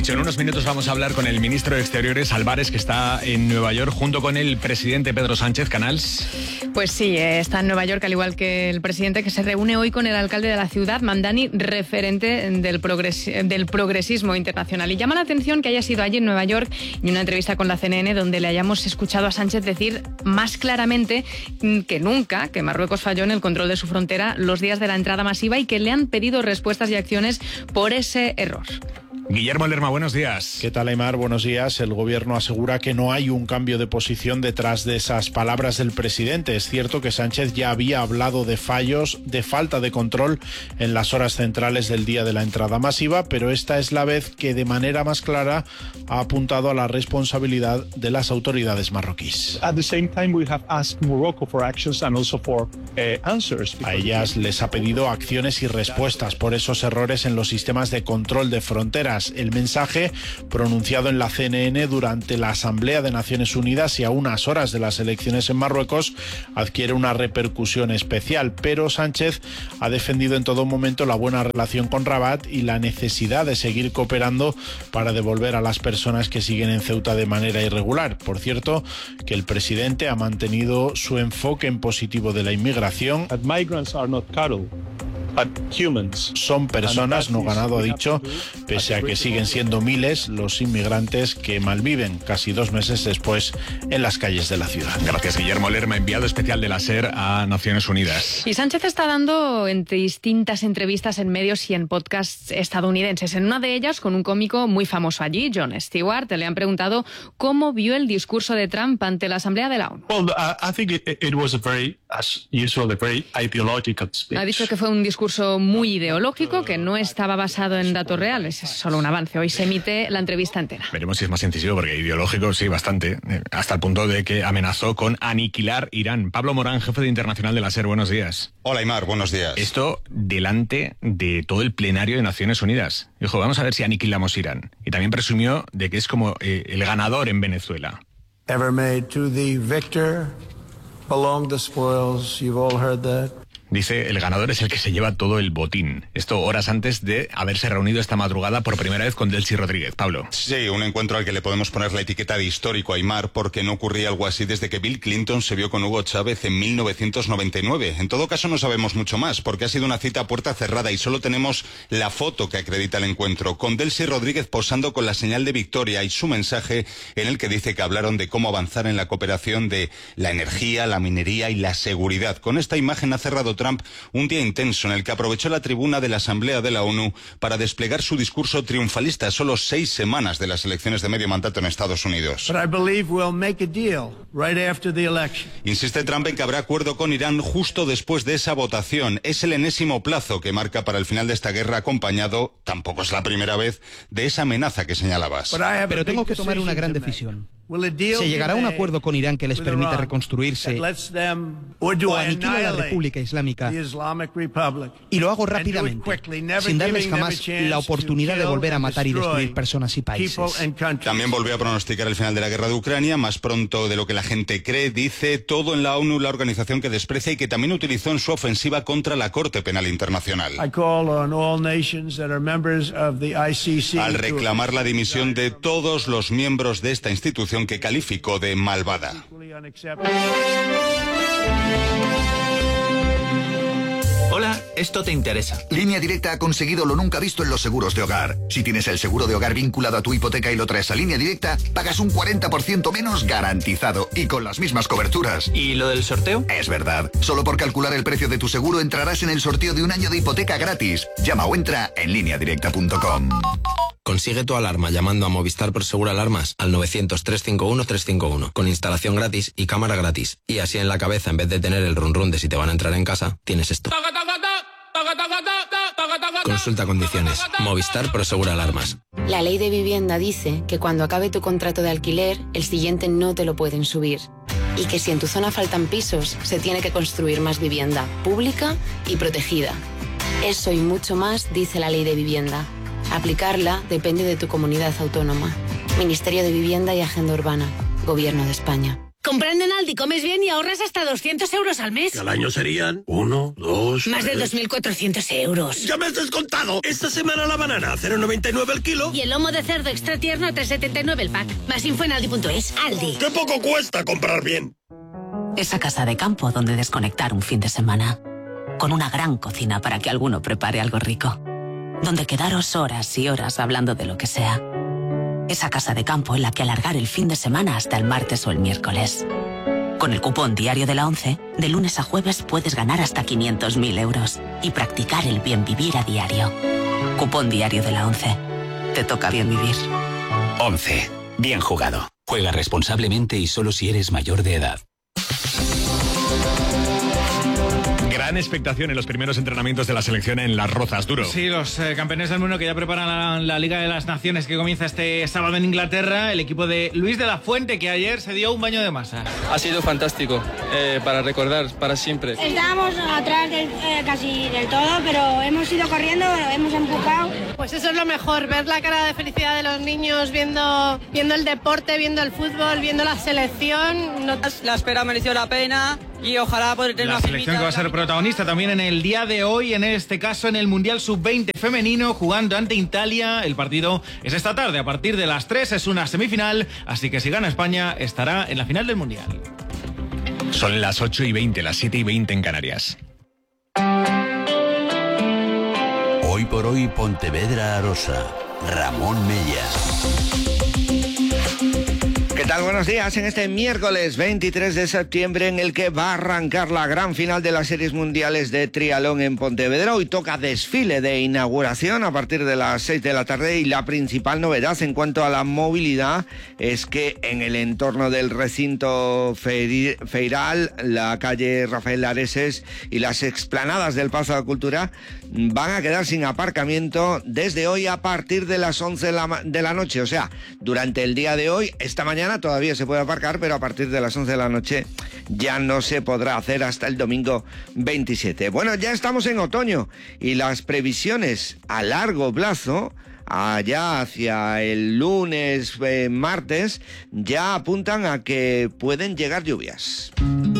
dicho, en unos minutos vamos a hablar con el ministro de Exteriores, Álvarez, que está en Nueva York, junto con el presidente Pedro Sánchez. Canals. Pues sí, está en Nueva York, al igual que el presidente, que se reúne hoy con el alcalde de la ciudad, Mamdani, referente del progresismo internacional. Y llama la atención que haya sido allí en Nueva York y una entrevista con la CNN donde le hayamos escuchado a Sánchez decir más claramente que nunca que Marruecos falló en el control de su frontera los días de la entrada masiva y que le han pedido respuestas y acciones por ese error. Guillermo Lerma, buenos días. ¿Qué tal, Aimar? Buenos días. El gobierno asegura que no hay un cambio de posición detrás de esas palabras del presidente. Es cierto que Sánchez ya había hablado de fallos, de falta de control en las horas centrales del día de la entrada masiva, pero esta es la vez que de manera más clara ha apuntado a la responsabilidad de las autoridades marroquíes. At the same time, we have asked Morocco for actions and also for answers. A ellas les ha pedido acciones y respuestas por esos errores en los sistemas de control de fronteras. El mensaje, pronunciado en la CNN durante la Asamblea de Naciones Unidas y a unas horas de las elecciones en Marruecos, adquiere una repercusión especial, pero Sánchez ha defendido en todo momento la buena relación con Rabat y la necesidad de seguir cooperando para devolver a las personas que siguen en Ceuta de manera irregular. Por cierto, que el presidente ha mantenido su enfoque en positivo de la inmigración. Son personas, no ganado, ha dicho, pese a que siguen siendo miles los inmigrantes que malviven casi 2 meses después en las calles de la ciudad. Gracias, Guillermo Lerma, enviado especial de la SER a Naciones Unidas. Y Sánchez está dando distintas entrevistas en medios y en podcasts estadounidenses. En una de ellas, con un cómico muy famoso allí, Jon Stewart, le han preguntado cómo vio el discurso de Trump ante la Asamblea de la ONU. I think it was a very, as usual, a very ideological speech. Ha dicho que fue un discurso muy ideológico, que no estaba basado en datos reales. Es solo un avance. Hoy se emite la entrevista entera. Veremos si es más incisivo, porque ideológico sí, bastante. Hasta el punto de que amenazó con aniquilar Irán. Pablo Morán, jefe de internacional de la SER, buenos días. Hola, Aimar, buenos días. Esto delante de todo el plenario de Naciones Unidas. Dijo, vamos a ver si aniquilamos Irán. Y también presumió de que es como el ganador en Venezuela. Ever made to the victor belong the spoils. You've all heard that. Dice, el ganador es el que se lleva todo el botín. Esto horas antes de haberse reunido esta madrugada por primera vez con Delcy Rodríguez. Pablo. Sí, un encuentro al que le podemos poner la etiqueta de histórico, Aimar, porque no ocurría algo así desde que Bill Clinton se vio con Hugo Chávez en 1999. En todo caso, no sabemos mucho más, porque ha sido una cita a puerta cerrada y solo tenemos la foto que acredita el encuentro, con Delcy Rodríguez posando con la señal de victoria y su mensaje en el que dice que hablaron de cómo avanzar en la cooperación de la energía, la minería y la seguridad. Con esta imagen ha cerrado Trump un día intenso en el que aprovechó la tribuna de la Asamblea de la ONU para desplegar su discurso triunfalista a solo 6 semanas de las elecciones de medio mandato en Estados Unidos. Insiste Trump en que habrá acuerdo con Irán justo después de esa votación. Es el enésimo plazo que marca para el final de esta guerra, acompañado, tampoco es la primera vez, de esa amenaza que señalabas. Pero tengo que tomar una gran decisión. ¿Se llegará a un acuerdo con Irán que les permita reconstruirse o aniquila la República Islámica? Y lo hago rápidamente, sin darles jamás la oportunidad de volver a matar y destruir personas y países. También volvió a pronosticar el final de la guerra de Ucrania, más pronto de lo que la gente cree. Dice todo en la ONU, la organización que desprecia y que también utilizó en su ofensiva contra la Corte Penal Internacional. Al reclamar la dimisión de todos los miembros de esta institución que calificó de malvada. Hola, esto te interesa. Línea Directa ha conseguido lo nunca visto en los seguros de hogar. Si tienes el seguro de hogar vinculado a tu hipoteca y lo traes a Línea Directa, pagas un 40% menos garantizado y con las mismas coberturas. ¿Y lo del sorteo? Es verdad. Solo por calcular el precio de tu seguro entrarás en el sorteo de 1 año de hipoteca gratis. Llama o entra en lineadirecta.com. Consigue tu alarma llamando a Movistar Prosegur Alarmas al 900-351-351 con instalación gratis y cámara gratis. Y así en la cabeza, en vez de tener el run run de si te van a entrar en casa, tienes esto. Consulta condiciones. Movistar Prosegur Alarmas. La ley de vivienda dice que cuando acabe tu contrato de alquiler, el siguiente no te lo pueden subir. Y que si en tu zona faltan pisos, se tiene que construir más vivienda pública y protegida. Eso y mucho más dice la ley de vivienda. Aplicarla depende de tu comunidad autónoma. Ministerio de Vivienda y Agenda Urbana. Gobierno de España. Comprando en Aldi comes bien y ahorras hasta 200 euros al mes. Y al año serían 1, 2... Más de 2.400 euros. ¡Ya me has descontado! Esta semana la banana a 0,99 el kilo. Y el lomo de cerdo extra tierno a 3,79 el pack. Más info en aldi.es. Aldi. ¡Qué poco cuesta comprar bien! Esa casa de campo donde desconectar un fin de semana. Con una gran cocina para que alguno prepare algo rico. Donde quedaros horas y horas hablando de lo que sea. Esa casa de campo en la que alargar el fin de semana hasta el martes o el miércoles. Con el cupón diario de la ONCE, de lunes a jueves puedes ganar hasta 500.000 euros y practicar el bien vivir a diario. Cupón diario de la ONCE. Te toca bien vivir. ONCE. Bien jugado. Juega responsablemente y solo si eres mayor de edad. Gran expectación en los primeros entrenamientos de la selección en Las Rozas, Duro. Sí, los campeones del mundo que ya preparan la Liga de las Naciones que comienza este sábado en Inglaterra. El equipo de Luis de la Fuente, que ayer se dio un baño de masa. Ha sido fantástico, para recordar, para siempre. Estábamos atrás casi del todo, pero hemos ido corriendo, hemos empujado. Pues eso es lo mejor, ver la cara de felicidad de los niños viendo el deporte, viendo el fútbol, viendo la selección. La espera mereció la pena. Y ojalá poder tener la selección que va a ser protagonista también en el día de hoy, en este caso en el Mundial Sub-20 femenino, jugando ante Italia. El partido es esta tarde, a partir de las 3, es una semifinal, así que si gana España estará en la final del Mundial. Son las 8:20, las 7:20 en Canarias. Hoy por hoy, Pontevedra Arosa. Ramón Mella. ¿Qué tal? Buenos días. En este miércoles 23 de septiembre, en el que va a arrancar la gran final de las series mundiales de triatlón en Pontevedra. Hoy toca desfile de inauguración a partir de las 6 de la tarde, y la principal novedad en cuanto a la movilidad es que en el entorno del recinto feiral, la calle Rafael Areses y las explanadas del Pazo de la Cultura van a quedar sin aparcamiento desde hoy a partir de las 11 de la noche. O sea, durante el día de hoy, esta mañana todavía se puede aparcar, pero a partir de las 11 de la noche ya no se podrá hacer hasta el domingo 27. Bueno, ya estamos en otoño y las previsiones a largo plazo, allá hacia el lunes, martes, ya apuntan a que pueden llegar lluvias.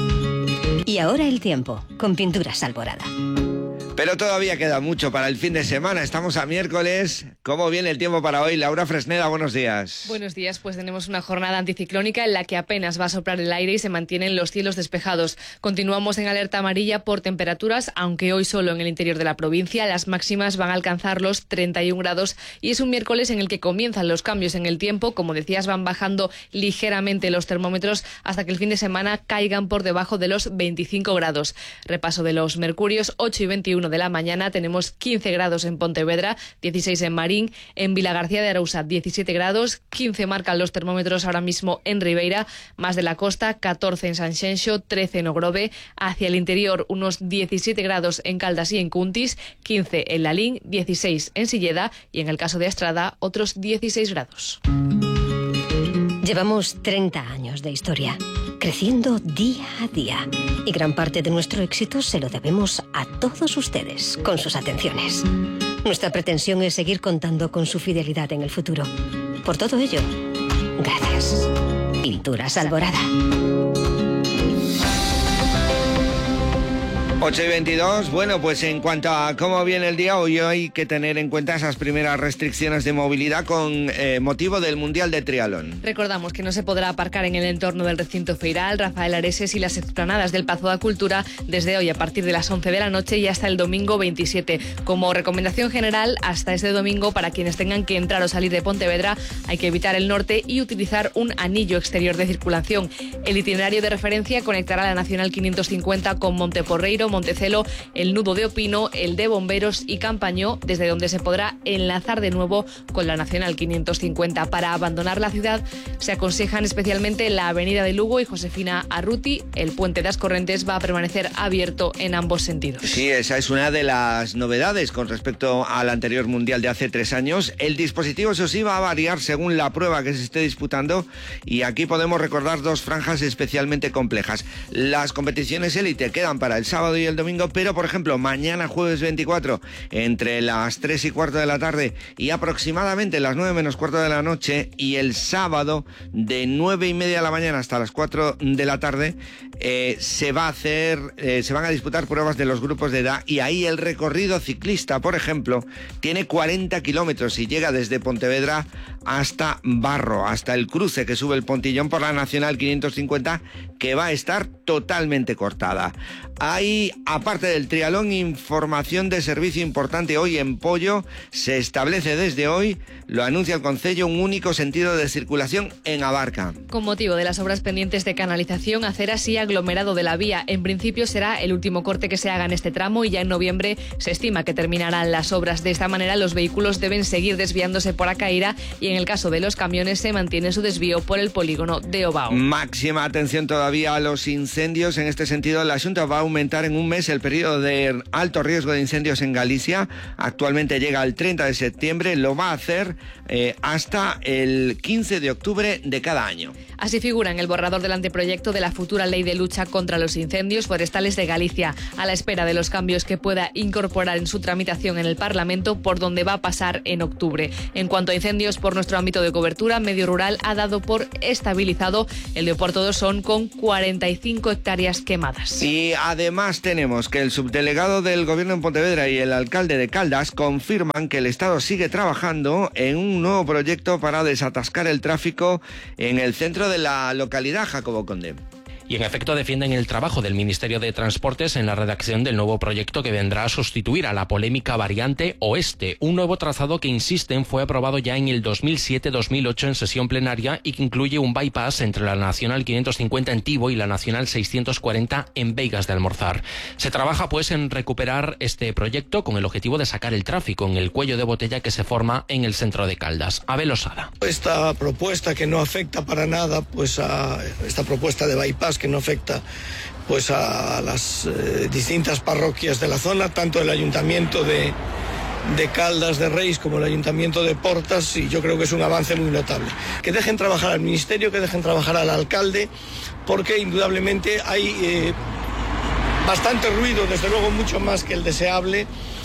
Y ahora el tiempo, con Pinturas Alborada. Pero todavía queda mucho para el fin de semana. Estamos a miércoles. ¿Cómo viene el tiempo para hoy? Laura Fresneda, buenos días. Buenos días, pues tenemos una jornada anticiclónica en la que apenas va a soplar el aire y se mantienen los cielos despejados. Continuamos en alerta amarilla por temperaturas, aunque hoy solo en el interior de la provincia. Las máximas van a alcanzar los 31 grados y es un miércoles en el que comienzan los cambios en el tiempo. Como decías, van bajando ligeramente los termómetros hasta que el fin de semana caigan por debajo de los 25 grados. Repaso de los mercurios: 8 y 21 de la mañana tenemos 15 grados en Pontevedra, 16 en Marín, en Vilagarcía de Arousa 17 grados, 15 marcan los termómetros ahora mismo en Ribeira, más de la costa, 14 en Sanxenxo, 13 en Ogrove, hacia el interior unos 17 grados en Caldas y en Cuntis, 15 en Lalín, 16 en Silleda y en el caso de Estrada otros 16 grados. Llevamos 30 años de historia, creciendo día a día. Y gran parte de nuestro éxito se lo debemos a todos ustedes, con sus atenciones. Nuestra pretensión es seguir contando con su fidelidad en el futuro. Por todo ello, gracias. Pinturas Alborada. 8 y 22, bueno, pues en cuanto a cómo viene el día, hoy hay que tener en cuenta esas primeras restricciones de movilidad con motivo del Mundial de Triatlón. Recordamos que no se podrá aparcar en el entorno del recinto feiral, Rafael Areses y las explanadas del Pazo da Cultura desde hoy a partir de las 11 de la noche y hasta el domingo 27. Como recomendación general, hasta este domingo, para quienes tengan que entrar o salir de Pontevedra, hay que evitar el norte y utilizar un anillo exterior de circulación. El itinerario de referencia conectará la Nacional 550 con Monteporreiro, Montecelo, el Nudo de Opino, el de Bomberos y Campañó, desde donde se podrá enlazar de nuevo con la Nacional 550. Para abandonar la ciudad se aconsejan especialmente la Avenida de Lugo y Josefina Arruti. El puente de las Correntes va a permanecer abierto en ambos sentidos. Sí, esa es una de las novedades con respecto al anterior Mundial de hace 3 años. El dispositivo, eso sí, va a variar según la prueba que se esté disputando, y aquí podemos recordar 2 franjas especialmente complejas. Las competiciones élite quedan para el sábado y y el domingo, pero por ejemplo, mañana jueves 24, entre las 3:15 de la tarde y aproximadamente las 9 menos cuarto de la noche, y el sábado de 9:30 de la mañana hasta las 4 de la tarde, se van a disputar pruebas de los grupos de edad, y ahí el recorrido ciclista, por ejemplo, tiene 40 kilómetros y llega desde Pontevedra hasta Barro, hasta el cruce que sube el Pontillón por la Nacional 550, que va a estar totalmente cortada. Hay, aparte del triatlón, información de servicio importante hoy en Pollo. Se establece desde hoy, lo anuncia el Concello, un único sentido de circulación en Abarca. Con motivo de las obras pendientes de canalización, aceras y aglomerado de la vía, en principio será el último corte que se haga en este tramo, y ya en noviembre se estima que terminarán las obras. De esta manera, los vehículos deben seguir desviándose por Acaíra, y en el caso de los camiones se mantiene su desvío por el polígono de Obao. Máxima atención todavía a los incendios. En este sentido, la Xunta va a aumentar en un mes el periodo de alto riesgo de incendios en Galicia. Actualmente llega al 30 de septiembre, lo va a hacer hasta el 15 de octubre de cada año. Así figura en el borrador del anteproyecto de la futura Ley de Lucha contra los Incendios Forestales de Galicia, a la espera de los cambios que pueda incorporar en su tramitación en el Parlamento, por donde va a pasar en octubre. En cuanto a incendios por nuestro ámbito de cobertura, Medio Rural ha dado por estabilizado el de Oporto do Son, con 45 hectáreas quemadas. Y además tenemos que el subdelegado del Gobierno en Pontevedra y el alcalde de Caldas confirman que el Estado sigue trabajando en un nuevo proyecto para desatascar el tráfico en el centro de la localidad, Jacobo Conde. Y en efecto defienden el trabajo del Ministerio de Transportes en la redacción del nuevo proyecto que vendrá a sustituir a la polémica variante oeste, un nuevo trazado que, insisten, fue aprobado ya en el 2007-2008 en sesión plenaria, y que incluye un bypass entre la Nacional 550 en Tibo y la Nacional 640 en Veigas de Almorzar. Se trabaja pues en recuperar este proyecto con el objetivo de sacar el tráfico en el cuello de botella que se forma en el centro de Caldas. Abel Osada. Esta propuesta que no afecta para nada pues a esta propuesta de bypass, que no afecta pues a las distintas parroquias de la zona, tanto el Ayuntamiento de Caldas de Reis como el Ayuntamiento de Portas, y yo creo que es un avance muy notable. Que dejen trabajar al Ministerio, que dejen trabajar al alcalde, porque indudablemente hay bastante ruido, desde luego mucho más que el deseable,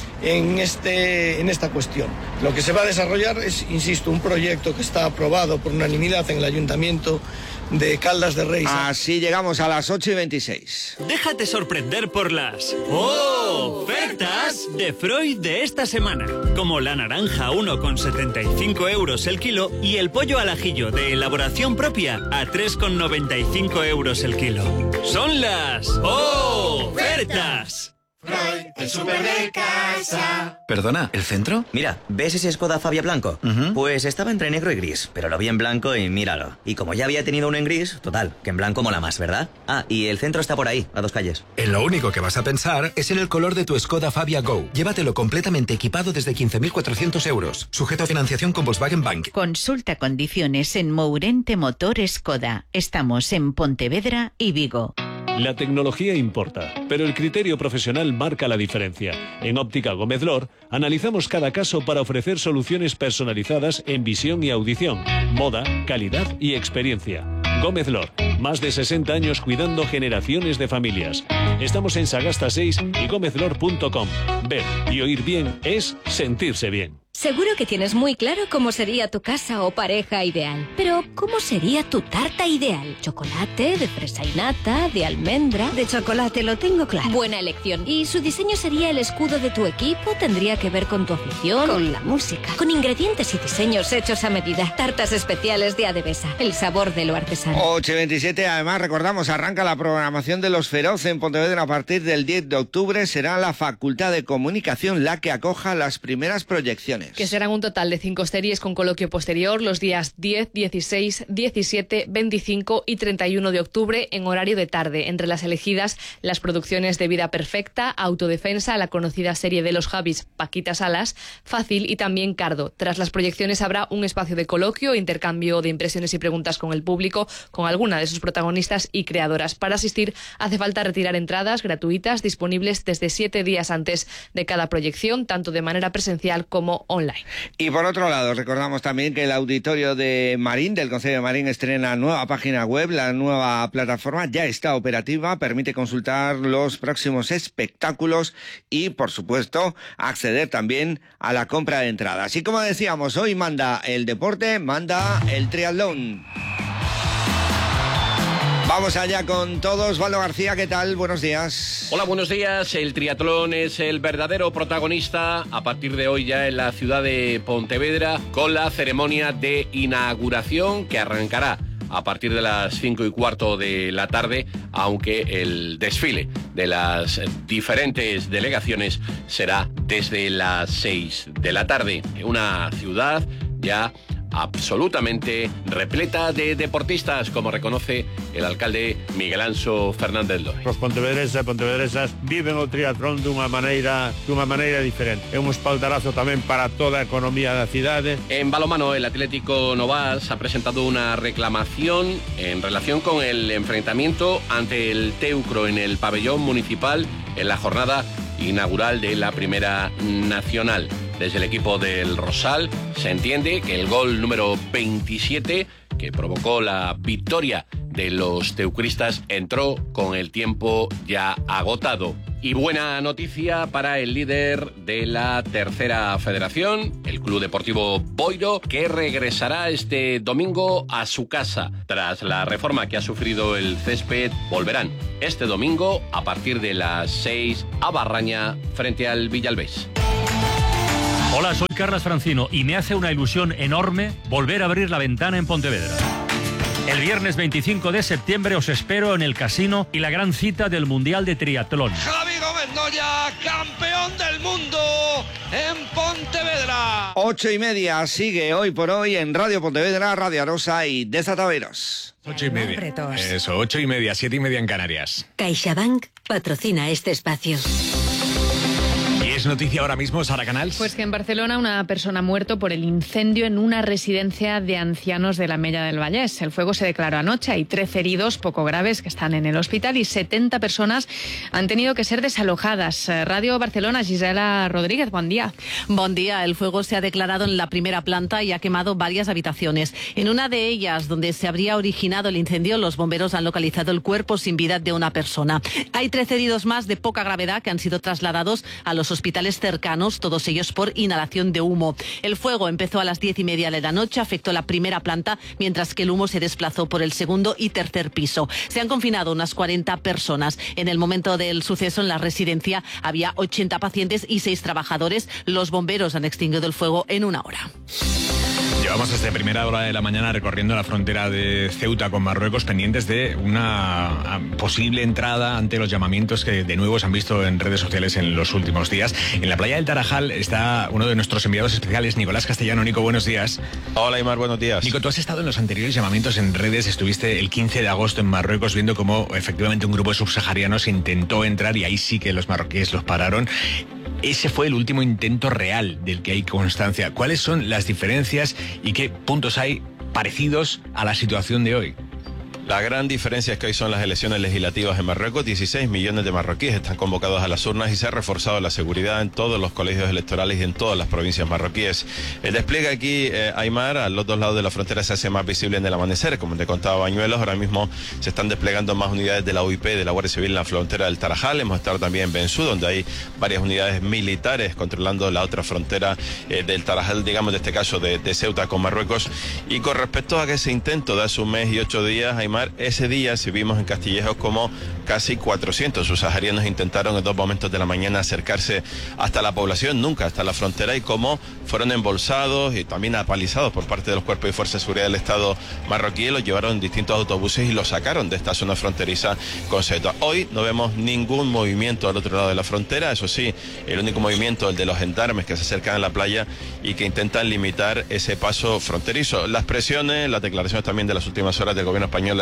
en esta cuestión. Lo que se va a desarrollar es, insisto, un proyecto que está aprobado por unanimidad en el Ayuntamiento de Caldas de Reis. Así llegamos a las 8:26. Déjate sorprender por las ofertas de Freud de esta semana, como la naranja a 1,75 € el kilo y el pollo al ajillo de elaboración propia a 3,95 € el kilo. Son las ofertas. Freud, el súper de casa. Perdona, ¿el centro? Mira, ¿ves ese Skoda Fabia blanco? Pues estaba entre negro y gris, pero lo vi en blanco y míralo. Y como ya había tenido uno en gris, total, que en blanco mola más, ¿verdad? Ah, y el centro está por ahí, a 2 calles. En lo único que vas a pensar es en el color de tu Skoda Fabia Go. Llévatelo completamente equipado desde 15.400 €, sujeto a financiación con Volkswagen Bank. Consulta condiciones en Mourente Motor Skoda. Estamos en Pontevedra y Vigo. La tecnología importa, pero el criterio profesional marca la diferencia. En Óptica Gómez Lor analizamos cada caso para ofrecer soluciones personalizadas en visión y audición, moda, calidad y experiencia. Gómez Lor, más de 60 años cuidando generaciones de familias. Estamos en Sagasta 6 y gómezlor.com. Ver y oír bien es sentirse bien. Seguro que tienes muy claro cómo sería tu casa o pareja ideal. Pero, ¿cómo sería tu tarta ideal? ¿Chocolate, de fresa y nata, de almendra? De chocolate, lo tengo claro. Buena elección. ¿Y su diseño sería el escudo de tu equipo? ¿Tendría que ver con tu afición? Con la música. Con ingredientes y diseños hechos a medida. Tartas especiales de Adebesa. El sabor de lo artesano. 8:27, además recordamos, arranca la programación de Los Feroz en Pontevedra a partir del 10 de octubre. Será la Facultad de Comunicación la que acoja las primeras proyecciones. Que serán un total de 5 series con coloquio posterior los días 10, 16, 17, 25 y 31 de octubre en horario de tarde. Entre las elegidas, las producciones de Vida Perfecta, Autodefensa, la conocida serie de los Javis, Paquita Salas, Fácil y también Cardo. Tras las proyecciones habrá un espacio de coloquio, intercambio de impresiones y preguntas con el público, con alguna de sus protagonistas y creadoras. Para asistir hace falta retirar entradas gratuitas disponibles desde 7 días antes de cada proyección, tanto de manera presencial como online. online. Y por otro lado, recordamos también que el auditorio de Marín, del Concello de Marín, estrena nueva página web. La nueva plataforma ya está operativa, permite consultar los próximos espectáculos y, por supuesto, acceder también a la compra de entradas. Y como decíamos, hoy manda el deporte, manda el triatlón. Vamos allá con todos. Osvaldo García, ¿qué tal? Buenos días. Hola, buenos días. El triatlón es el verdadero protagonista a partir de hoy ya en la ciudad de Pontevedra con la ceremonia de inauguración que arrancará a partir de las 5:15 de la tarde, aunque el desfile de las diferentes delegaciones será desde las 6 de la tarde. Una ciudad ya absolutamente repleta de deportistas, como reconoce el alcalde Miguel Anxo Fernández López. Os pontevedresas viven o triatlón dunha maneira diferente. É un espaldarazo tamén para toda a economía da cidade. En balonmano, el Atlético Novas ha presentado una reclamación en relación con el enfrentamiento ante el Teucro en el pabellón municipal en la jornada inaugural de la Primera Nacional. Desde el equipo del Rosal se entiende que el gol número 27, que provocó la victoria de los teucristas, entró con el tiempo ya agotado. Y buena noticia para el líder de la tercera federación, el Club Deportivo Boiro, que regresará este domingo a su casa. Tras la reforma que ha sufrido el césped, volverán este domingo a partir de las 6 a Barraña frente al Villalbés. Hola, soy Carlos Francino y me hace una ilusión enorme volver a abrir la ventana en Pontevedra. El viernes 25 de septiembre os espero en el casino y la gran cita del Mundial de Triatlón. Javi Gómez Noya, campeón del mundo en Pontevedra. 8:30 sigue hoy por hoy en Radio Pontevedra, Radio Arosa y Desataveros. 8:30. Eso, 8:30, 7:30 en Canarias. CaixaBank patrocina este espacio. ¿Es noticia ahora mismo, Sara Canals? Pues que en Barcelona una persona ha muerto por el incendio en una residencia de ancianos de la Mella del Vallès. El fuego se declaró anoche. Hay 13 heridos poco graves que están en el hospital y 70 personas han tenido que ser desalojadas. Radio Barcelona, Gisela Rodríguez, buen día. Buen día. El fuego se ha declarado en la primera planta y ha quemado varias habitaciones. En una de ellas, donde se habría originado el incendio, los bomberos han localizado el cuerpo sin vida de una persona. Hay 13 heridos más de poca gravedad que han sido trasladados a los hospitales cercanos, todos ellos por inhalación de humo. El fuego empezó a las 10:30 de la noche, afectó la primera planta, mientras que el humo se desplazó por el segundo y tercer piso. Se han confinado unas 40 personas. En el momento del suceso en la residencia había 80 pacientes y 6 trabajadores. Los bomberos han extinguido el fuego en una hora. Llevamos desde primera hora de la mañana recorriendo la frontera de Ceuta con Marruecos, pendientes de una posible entrada ante los llamamientos que de nuevo se han visto en redes sociales en los últimos días. En la playa del Tarajal está uno de nuestros enviados especiales, Nicolás Castellano. Nico, buenos días. Hola, Aimar, buenos días. Nico, tú has estado en los anteriores llamamientos en redes, estuviste el 15 de agosto en Marruecos viendo cómo efectivamente un grupo de subsaharianos intentó entrar y ahí sí que los marroquíes los pararon. Ese fue el último intento real del que hay constancia. ¿Cuáles son las diferencias y qué puntos hay parecidos a la situación de hoy? La gran diferencia es que hoy son las elecciones legislativas en Marruecos. 16 millones de marroquíes están convocados a las urnas y se ha reforzado la seguridad en todos los colegios electorales y en todas las provincias marroquíes. El despliegue aquí, Aimar, a los dos lados de la frontera se hace más visible en el amanecer. Como te contaba Bañuelos, ahora mismo se están desplegando más unidades de la UIP, de la Guardia Civil en la frontera del Tarajal. Hemos estado también en Bensú, donde hay varias unidades militares controlando la otra frontera del Tarajal, digamos, de este caso de Ceuta con Marruecos. Y con respecto a que ese intento de hace un mes y 8 días, Aimar, ese día sí vimos en Castillejo como casi 400 subsaharianos intentaron en 2 momentos de la mañana acercarse hasta la población, nunca hasta la frontera, y cómo fueron embolsados y también apalizados por parte de los cuerpos y fuerzas de seguridad del Estado marroquí. Los llevaron en distintos autobuses y los sacaron de esta zona fronteriza con Ceuta. Hoy no vemos ningún movimiento al otro lado de la frontera, eso sí, el único movimiento, el de los gendarmes que se acercan a la playa y que intentan limitar ese paso fronterizo. Las presiones, las declaraciones también de las últimas horas del gobierno español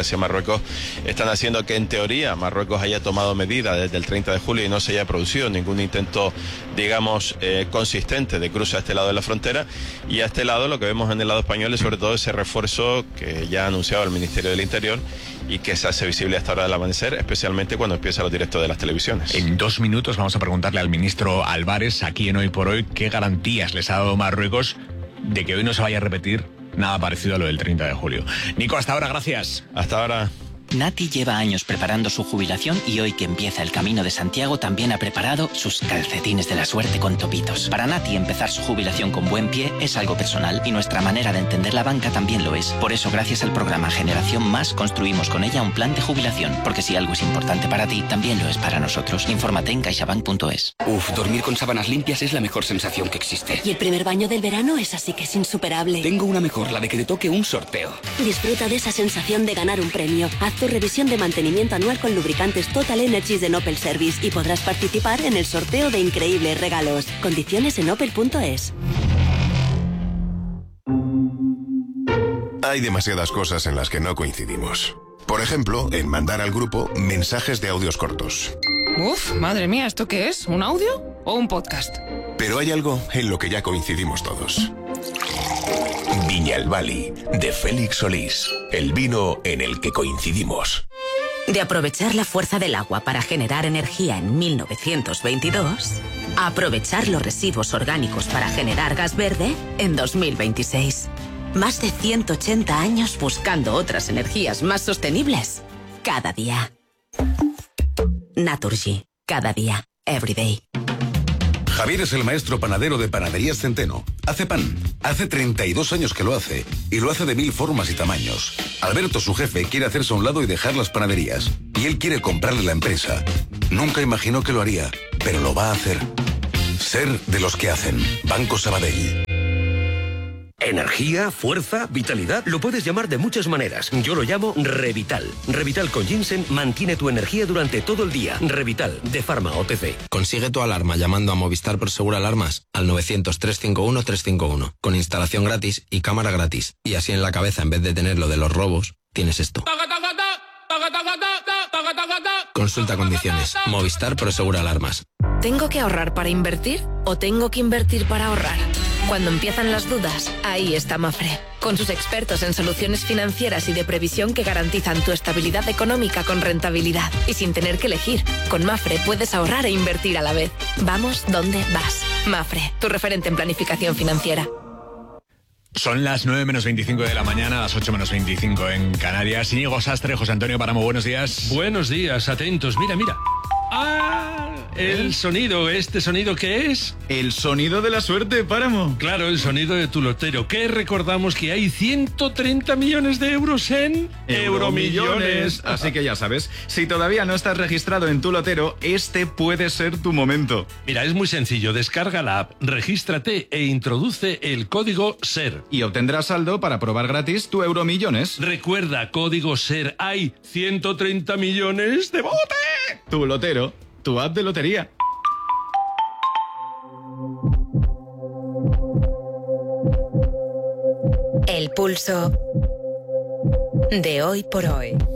hacia Marruecos están haciendo que en teoría Marruecos haya tomado medidas desde el 30 de julio y no se haya producido ningún intento, digamos, consistente de cruce a este lado de la frontera. Y a este lado lo que vemos en el lado español es sobre todo ese refuerzo que ya ha anunciado el Ministerio del Interior y que se hace visible hasta ahora del amanecer, especialmente cuando empiezan los directos de las televisiones. En 2 minutos vamos a preguntarle al ministro Álvarez, aquí en Hoy por Hoy, qué garantías les ha dado Marruecos de que hoy no se vaya a repetir nada parecido a lo del 30 de julio. Nico, hasta ahora, gracias. Hasta ahora. Nati lleva años preparando su jubilación y hoy que empieza el Camino de Santiago también ha preparado sus calcetines de la suerte con topitos. Para Nati empezar su jubilación con buen pie es algo personal y nuestra manera de entender la banca también lo es. Por eso gracias al programa Generación Más construimos con ella un plan de jubilación, porque si algo es importante para ti, también lo es para nosotros. Infórmate en caixabank.es. Dormir con sábanas limpias es la mejor sensación que existe. Y el primer baño del verano es así que es insuperable. Tengo una mejor, la de que te toque un sorteo. Disfruta de esa sensación de ganar un premio. Haz tu revisión de mantenimiento anual con lubricantes Total Energies de Opel Service y podrás participar en el sorteo de increíbles regalos. Condiciones en opel.es. Hay demasiadas cosas en las que no coincidimos. Por ejemplo, en mandar al grupo mensajes de audios cortos. Uf, madre mía, ¿esto qué es? ¿Un audio o un podcast? Pero hay algo en lo que ya coincidimos todos. Viñalbali, de Félix Solís. El vino en el que coincidimos. De aprovechar la fuerza del agua para generar energía en 1922, a aprovechar los residuos orgánicos para generar gas verde en 2026. Más de 180 años buscando otras energías más sostenibles. Cada día. Naturgy. Cada día. Everyday. Javier es el maestro panadero de Panaderías Centeno. Hace pan. Hace 32 años que lo hace. Y lo hace de 1000 formas y tamaños. Alberto, su jefe, quiere hacerse a un lado y dejar las panaderías. Y él quiere comprarle la empresa. Nunca imaginó que lo haría, pero lo va a hacer. Ser de los que hacen. Banco Sabadell. Energía, fuerza, vitalidad, lo puedes llamar de muchas maneras. Yo lo llamo Revital. Revital con ginseng mantiene tu energía durante todo el día. Revital, de Pharma OTC. Consigue tu alarma llamando a Movistar Prosegur Alarmas al 900-351-351, con instalación gratis y cámara gratis. Y así en la cabeza, en vez de tener lo de los robos, tienes esto. Consulta condiciones. Movistar Prosegur Alarmas. ¿Tengo que ahorrar para invertir o tengo que invertir para ahorrar? Cuando empiezan las dudas, ahí está Mafre, con sus expertos en soluciones financieras y de previsión que garantizan tu estabilidad económica con rentabilidad y sin tener que elegir. Con Mafre puedes ahorrar e invertir a la vez. Vamos donde vas. Mafre, tu referente en planificación financiera. Son las 9 menos 25 de la mañana, las 8 menos 25 en Canarias. Íñigo Sastre, José Antonio Páramo, buenos días. Buenos días, atentos. Mira, mira. El sonido, ¿este sonido qué es? El sonido de la suerte, Páramo. Claro, el sonido de tu lotero. Que recordamos que hay 130 millones de euros en Euromillones. Así que ya sabes, si todavía no estás registrado en tu lotero, este puede ser tu momento. Mira, es muy sencillo. Descarga la app, regístrate e introduce el código SER. Y obtendrás saldo para probar gratis tu Euromillones. Recuerda, código SER. Hay 130 millones de bote. Tu lotero. Tu app de lotería. El pulso de Hoy por Hoy.